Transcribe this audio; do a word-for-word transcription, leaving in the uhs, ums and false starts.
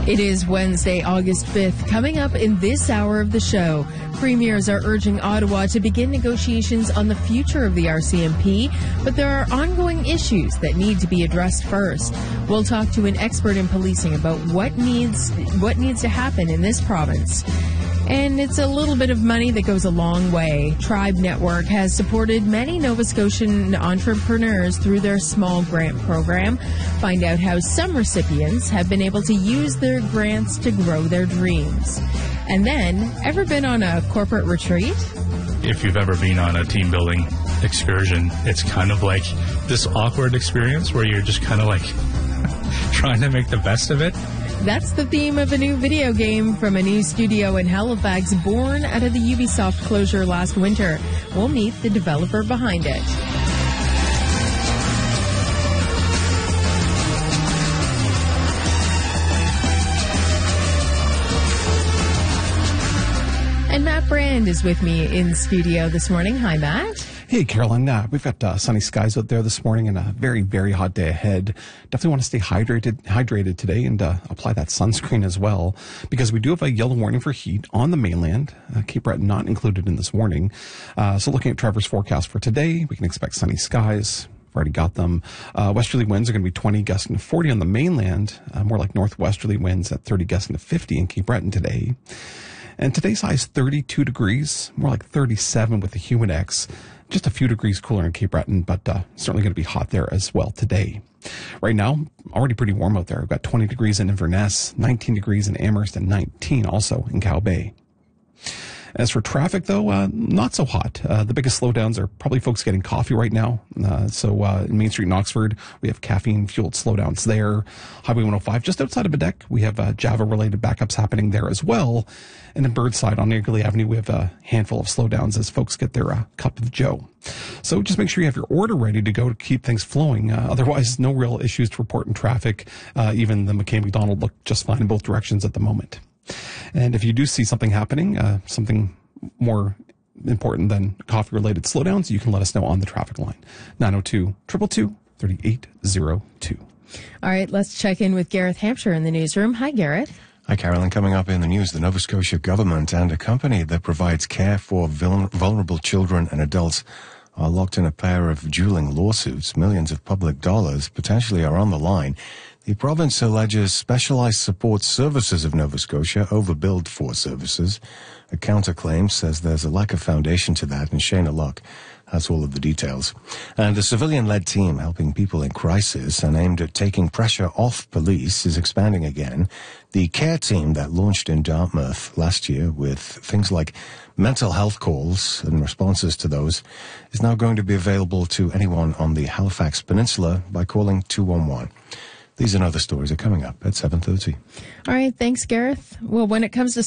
It is Wednesday, August fifth. Coming up in this hour of the show, premiers are urging Ottawa to begin negotiations on the future of the R C M P, but there are ongoing issues that need to be addressed first. We'll talk to an expert in policing about what needs what needs to happen in this province. And it's a little bit of money that goes a long way. Tribe Network has supported many Nova Scotian entrepreneurs through their small grant program. Find out how some recipients have been able to use their grants to grow their dreams. And then, ever been on a corporate retreat? If you've ever been on a team building excursion, it's kind of like this awkward experience where you're just kind of like trying to make the best of it. That's the theme of a new video game from a new studio in Halifax, born out of the Ubisoft closure last winter. We'll meet the developer behind it. And Matt Brand is with me in studio this morning. Hi, Matt. Hey, Caroline. Uh, we've got uh, sunny skies out there this morning and a very, very hot day ahead. Definitely want to stay hydrated hydrated today and uh, apply that sunscreen as well, because we do have a yellow warning for heat on the mainland. Uh, Cape Breton not included in this warning. Uh, so looking at Trevor's forecast for today, we can expect sunny skies. I've already got them. Uh, westerly winds are going to be twenty, gusting to forty on the mainland. Uh, more like northwesterly winds at thirty, gusting to fifty in Cape Breton today. And today's high is thirty-two degrees, more like thirty-seven with the humid X. Just a few degrees cooler in Cape Breton, but uh, certainly going to be hot there as well today. Right now, already pretty warm out there. We've got twenty degrees in Inverness, nineteen degrees in Amherst, and nineteen also in Cow Bay. As for traffic, though, uh, not so hot. Uh, the biggest slowdowns are probably folks getting coffee right now. Uh, so uh, in Main Street in Oxford, we have caffeine-fueled slowdowns there. Highway one oh five, just outside of Bedeck, we have uh, Java-related backups happening there as well. And in Burnside on Eagerly Avenue, we have a handful of slowdowns as folks get their uh, cup of joe. So just make sure you have your order ready to go to keep things flowing. Uh, otherwise, no real issues to report in traffic. Uh, even the McKay-McDonald look just fine in both directions at the moment. And if you do see something happening, uh, something more important than coffee-related slowdowns, you can let us know on the traffic line. nine oh two, two two two, three eight oh two. All right, let's check in with Gareth Hampshire in the newsroom. Hi, Gareth. Hi, Carolyn. Coming up in the news, the Nova Scotia government and a company that provides care for vulnerable children and adults are locked in a pair of dueling lawsuits. Millions of public dollars potentially are on the line. The province alleges Specialized Support Services of Nova Scotia overbilled for services. A counterclaim says there's a lack of foundation to that, and Shayna Luck has all of the details. And a civilian-led team helping people in crisis and aimed at taking pressure off police is expanding again. The CARE team that launched in Dartmouth last year with things like mental health calls and responses to those is now going to be available to anyone on the Halifax Peninsula by calling two one one. These and other stories are coming up at seven thirty. All right, thanks, Gareth. Well, when it comes to